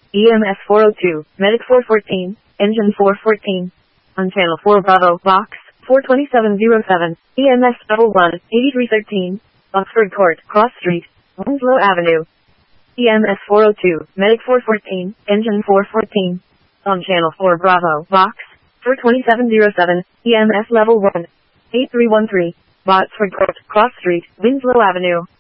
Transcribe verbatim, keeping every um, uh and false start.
E M S four oh two, Medic four fourteen, Engine four fourteen. On Channel four Bravo, Box four twenty-seven oh seven, E M S double one, eighty-three thirteen, Oxford Court, Cross Street, Winslow Avenue. E M S four oh two, Medic four fourteen, Engine four fourteen. On Channel four Bravo, Box four twenty-seven oh seven, E M S Level one, eight three one three, Botsford Court, Cross Street, Winslow Avenue.